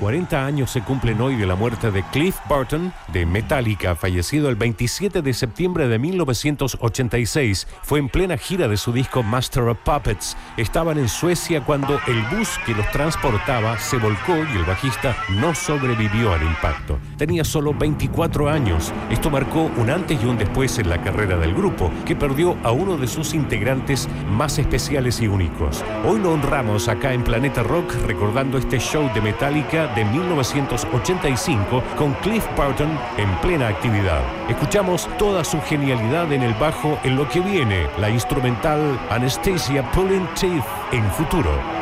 40 años se cumplen hoy de la muerte de Cliff Burton de Metallica, fallecido el 27 de septiembre de 1986. Fue en plena gira de su disco Master of Puppets. Estaban en Suecia cuando el bus que los transportaba se volcó y el bajista no sobrevivió al impacto. Tenía solo 24 años. Esto marcó un antes y un después en la carrera del grupo, que perdió a uno de sus integrantes más especiales y únicos. Hoy lo honramos acá en Planeta Rock recordando este show de Metallica de 1985 con Cliff Burton en plena actividad. Escuchamos toda su genialidad en el bajo en lo que viene, la instrumental Anesthesia Pulling Teeth en Futuro.